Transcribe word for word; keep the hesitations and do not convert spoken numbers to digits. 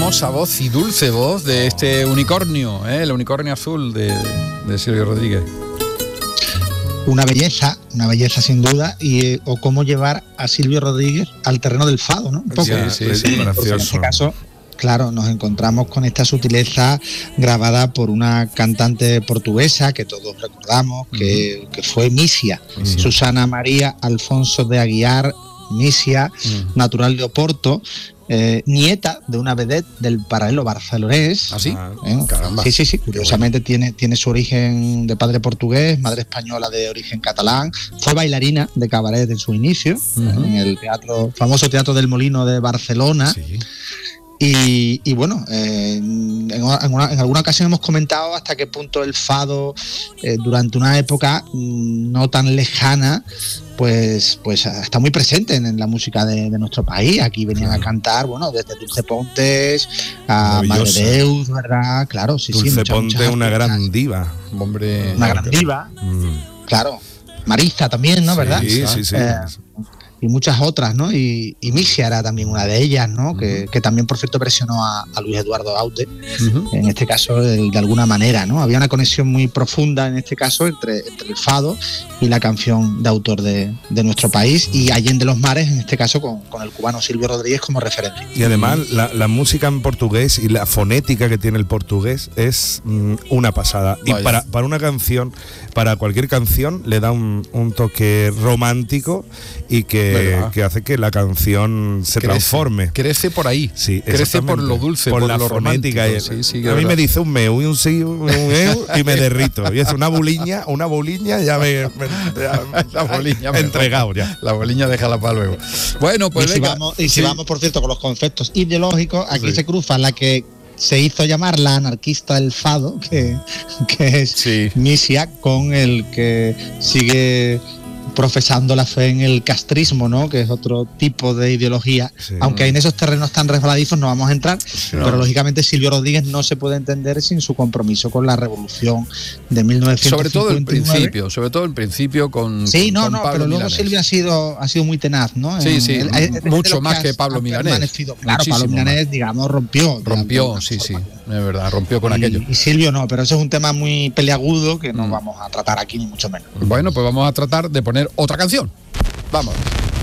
hermosa voz y dulce voz de este unicornio, ¿eh? El unicornio azul de, de Silvio Rodríguez. Una belleza, una belleza sin duda, y o cómo llevar a Silvio Rodríguez al terreno del fado, ¿no? Un poco. Sí, sí, sí, Porque en este caso, claro, nos encontramos con esta sutileza grabada por una cantante portuguesa que todos recordamos, que, que fue Misia, Misia, Susana María Alfonso de Aguiar Misia, uh-huh. natural de Oporto, eh, nieta de una vedette del paralelo barcelonés. ¿Ah, sí? ¿Eh? Caramba. Sí, sí, sí. Curiosamente bueno. tiene, tiene su origen de padre portugués, madre española de origen catalán. Fue bailarina de cabaret en su inicio, uh-huh. en el teatro, famoso Teatro del Molino de Barcelona. Sí. Y, y bueno, eh, en, una, en alguna ocasión hemos comentado hasta qué punto el fado, eh, durante una época mmm, no tan lejana, pues pues está muy presente en, en la música de, de nuestro país. Aquí venían claro. a cantar, bueno, desde Dulce Pontes a Madre Deus, ¿verdad? Claro, sí, Dulce sí. Dulce Pontes, una gran diva, hombre. Una gran diva, mm. claro. Marisa también, ¿no? Sí, ¿verdad? Sí, sí, sí. Eh, y muchas otras, ¿no? Y, y Misia era también una de ellas, ¿no? Uh-huh. Que, que también, por cierto, presionó a, a Luis Eduardo Aute, uh-huh. en este caso, de, de alguna manera, ¿no? Había una conexión muy profunda, en este caso, entre, entre el fado y la canción de autor de, de nuestro país, y Allende los Mares, en este caso, con, con el cubano Silvio Rodríguez como referencia. Y además, la, la música en portugués y la fonética que tiene el portugués es mm, una pasada. Vaya. Y para, para una canción, para cualquier canción, le da un, un toque romántico y que que hace que la canción se crece, transforme. Crece por ahí. Sí, crece por lo dulce, por, por la lo fonética. romántico. Sí, sí, a verdad. mí me dice un meu y un sí, un eu y me derrito. Y es una buliña, una buliña ya me, me ya, la boliña me he entregado ya. La boliña déjala para luego. Bueno, pues y si, vamos, y si sí. vamos, por cierto, con los conceptos ideológicos, aquí sí. se cruza la que se hizo llamar la anarquista del fado, que, que es sí. Misia, con el que sigue profesando la fe en el castrismo, ¿no? Que es otro tipo de ideología, sí. aunque en esos terrenos tan resbaladizos no vamos a entrar, sí, pero no. lógicamente Silvio Rodríguez no se puede entender sin su compromiso con la revolución de mil novecientos cincuenta y nueve. Sobre todo el principio, sobre todo el principio con Sí, con, no, con no, Pablo pero luego Milanés. Silvio ha sido ha sido muy tenaz, ¿no? Sí, sí, el, el, el, mucho más que, que Pablo Milanés. Claro, Pablo Milanés, digamos, rompió. Rompió, sí, sí, es verdad, rompió con y, aquello. Y Silvio no, pero eso es un tema muy peliagudo que no mm. vamos a tratar aquí, ni mucho menos. Bueno, pues vamos a tratar de poner otra canción. Vamos.